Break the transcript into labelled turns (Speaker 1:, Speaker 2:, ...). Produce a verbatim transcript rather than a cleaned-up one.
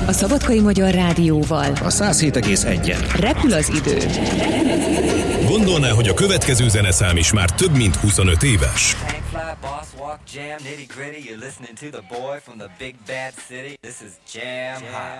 Speaker 1: A Szabadkai Magyar Rádióval.
Speaker 2: A száz hét egész egy.
Speaker 1: Repül az idő.
Speaker 3: Gondolná, hogy a következő zeneszám is már több mint huszonöt éves.